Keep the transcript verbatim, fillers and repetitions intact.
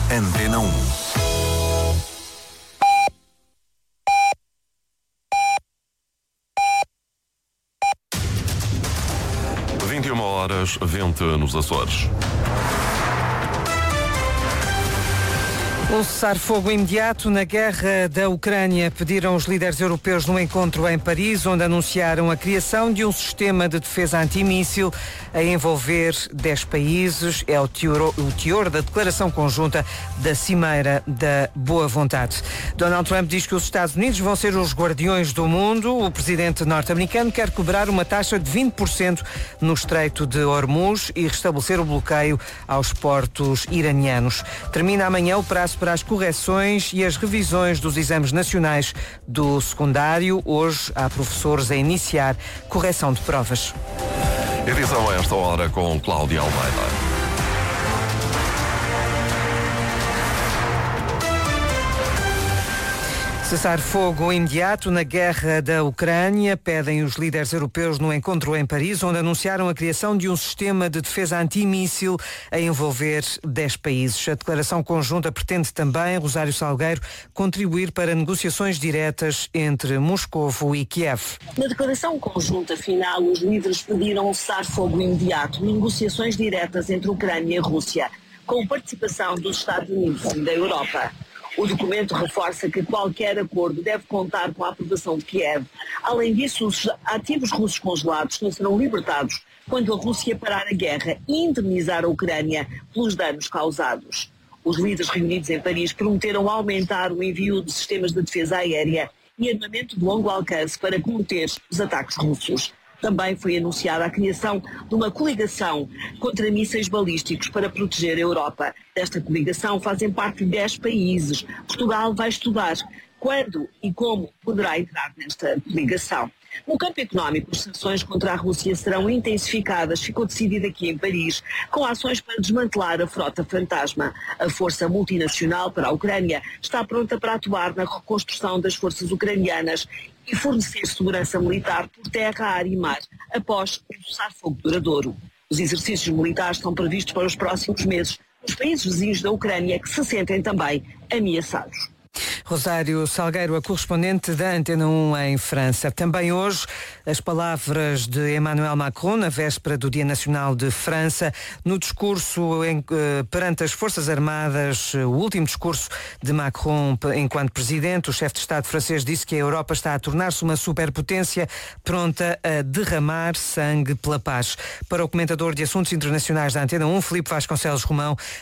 Antena um. vinte e uma horas, vinte nos Açores. Um cessar-fogo imediato na guerra da Ucrânia pediram os líderes europeus num encontro em Paris, onde anunciaram a criação de um sistema de defesa antimíssil a envolver dez países. É o teor, o teor da declaração conjunta da Cimeira da Boa Vontade. Donald Trump diz que os Estados Unidos vão ser os guardiões do mundo. O presidente norte-americano quer cobrar uma taxa de vinte por cento no Estreito de Hormuz e restabelecer o bloqueio aos portos iranianos. Termina amanhã o prazo para as correções e as revisões dos exames nacionais do secundário. Hoje há professores a iniciar correção de provas. Edição a esta hora com Cláudia Almeida. Cessar fogo imediato na guerra da Ucrânia, pedem os líderes europeus no encontro em Paris, onde anunciaram a criação de um sistema de defesa antimíssil a envolver dez países. A declaração conjunta pretende também, Rosário Salgueiro, contribuir para negociações diretas entre Moscovo e Kiev. Na declaração conjunta final, os líderes pediram um cessar-fogo imediato e negociações diretas entre Ucrânia e Rússia, com participação dos Estados Unidos e da Europa. O documento reforça que qualquer acordo deve contar com a aprovação de Kiev. Além disso, os ativos russos congelados não serão libertados quando a Rússia parar a guerra e indemnizar a Ucrânia pelos danos causados. Os líderes reunidos em Paris prometeram aumentar o envio de sistemas de defesa aérea e armamento de longo alcance para conter os ataques russos. Também foi anunciada a criação de uma coligação contra mísseis balísticos para proteger a Europa. Desta coligação fazem parte dez países. Portugal vai estudar quando e como poderá entrar nesta coligação. No campo económico, as sanções contra a Rússia serão intensificadas, ficou decidido aqui em Paris, com ações para desmantelar a frota fantasma. A Força Multinacional para a Ucrânia está pronta para atuar na reconstrução das forças ucranianas e fornecer segurança militar por terra, ar e mar, após um cessar-fogo duradouro. Os exercícios militares estão previstos para os próximos meses nos países vizinhos da Ucrânia, que se sentem também ameaçados. Rosário Salgueiro, a correspondente da Antena um em França. Também hoje, as palavras de Emmanuel Macron, na véspera do Dia Nacional de França, no discurso em, perante as Forças Armadas, o último discurso de Macron enquanto presidente. O chefe de Estado francês disse que a Europa está a tornar-se uma superpotência pronta a derramar sangue pela paz. Para o comentador de assuntos internacionais da Antena um, Filipe Vasconcelos Romão,